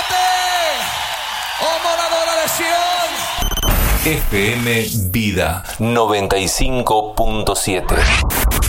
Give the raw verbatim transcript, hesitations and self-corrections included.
¡Levántate! ¡Oh, moradora de Sion! F M Vida noventa y cinco punto siete.